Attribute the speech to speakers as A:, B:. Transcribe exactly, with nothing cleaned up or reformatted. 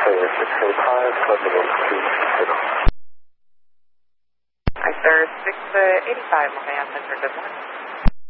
A: six eight five, Lebanon two zero.
B: I sir, six eighty-five, Lafayette Center, good morning.